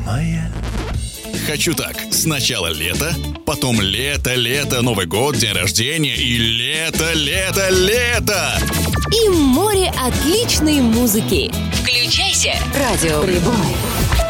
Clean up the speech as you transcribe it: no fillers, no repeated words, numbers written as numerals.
любимая. Хочу так. Сначала лето, потом лето, Новый год, день рождения и лето. И море отличной музыки. Включайся. Радио Прибой.